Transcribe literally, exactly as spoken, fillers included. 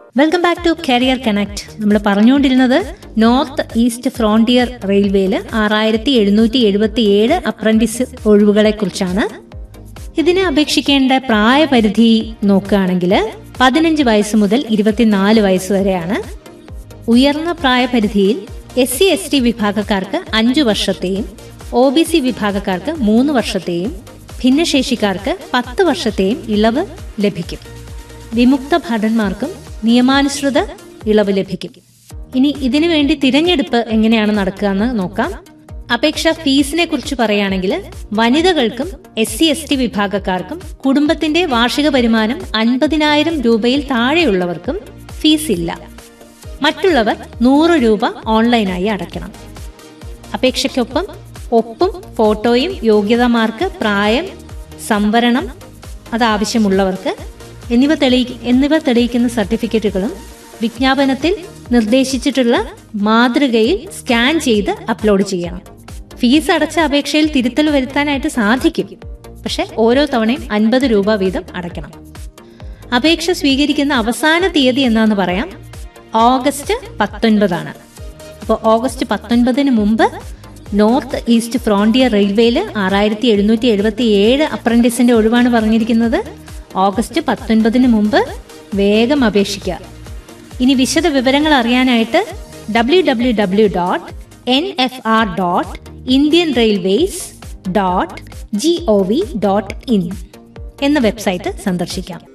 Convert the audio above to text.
Welcome back to career connect. നമ്മൾ പറഞ്ഞുകൊണ്ടിരുന്നത് north east frontier റെയിൽവേയിൽ ആറായിരത്തി എഴുന്നൂറ്റി എഴുപത്തി ഏഴ് അപ്രന്റീസ് ഒഴിവുകളെ കുറിച്ചാണ്. ഇതിന് അപേക്ഷിക്കേണ്ട പ്രായപരിധി നോക്കുകയാണെങ്കിൽ പതിനഞ്ച് വയസ്സ് മുതൽ ഇരുപത്തിനാല് വയസ്സ് വരെയാണ്. ഉയർന്ന പ്രായപരിധിയിൽ എസ് സി എസ് ടി വിഭാഗക്കാർക്ക് അഞ്ചു വർഷത്തെയും ഒ ബി സി വിഭാഗക്കാർക്ക് മൂന്ന് വർഷത്തെയും ഭിന്നശേഷിക്കാർക്ക് പത്ത് വർഷത്തെയും ഇളവ് ലഭിക്കും. വിമുക്ത ഭടന്മാർക്കും നിയമാനുസൃത ഇളവ് ലഭിക്കും. ഇനി ഇതിനു വേണ്ടി തിരഞ്ഞെടുപ്പ് എങ്ങനെയാണ് നടക്കുക എന്ന് നോക്കാം. അപേക്ഷാ ഫീസിനെ കുറിച്ച് പറയുകയാണെങ്കിൽ വനിതകൾക്കും എസ് സി എസ് ടി വിഭാഗക്കാർക്കും കുടുംബത്തിന്റെ വാർഷിക വരുമാനം അൻപതിനായിരം രൂപയിൽ താഴെയുള്ളവർക്കും ഫീസ് ഇല്ല. മറ്റുള്ളവർ നൂറ് രൂപ ഓൺലൈനായി അടയ്ക്കണം. അപേക്ഷയ്ക്കൊപ്പം ഒപ്പും ഫോട്ടോയും യോഗ്യതാ മാർക്ക്, പ്രായം, സംവരണം അതാവശ്യമുള്ളവർക്ക് എന്നിവ തെളി എന്നിവ തെളിയിക്കുന്ന സർട്ടിഫിക്കറ്റുകളും വിജ്ഞാപനത്തിൽ നിർദ്ദേശിച്ചിട്ടുള്ള മാതൃകയിൽ സ്കാൻ ചെയ്ത് അപ്ലോഡ് ചെയ്യണം. ഫീസ് അടച്ച അപേക്ഷയിൽ തിരുത്തൽ വരുത്താനായിട്ട് സാധിക്കും, പക്ഷെ ഓരോ തവണയും അൻപത് രൂപ വീതം അടയ്ക്കണം. അപേക്ഷ സ്വീകരിക്കുന്ന അവസാന തീയതി എന്നാന്ന് പറയാം ഓഗസ്റ്റ് പത്തൊൻപതാണ്. അപ്പോൾ ഓഗസ്റ്റ് പത്തൊൻപതിന് മുമ്പ് നോർത്ത് ഈസ്റ്റ് ഫ്രോണ്ടിയർ റെയിൽവേയിൽ ആറായിരത്തി എഴുന്നൂറ്റി എഴുപത്തി ഏഴ് അപ്രന്റീസിന്റെ ഒഴിവാണ് പറഞ്ഞിരിക്കുന്നത്. ഓഗസ്റ്റ് പത്തൊൻപതിന് മുമ്പ് വേഗം അപേക്ഷിക്കുക. ഇനി വിശദ വിവരങ്ങൾ അറിയാനായിട്ട് W W W dot N F R dot Indian railways dot G O V dot in എന്ന വെബ്സൈറ്റ് സന്ദർശിക്കാം.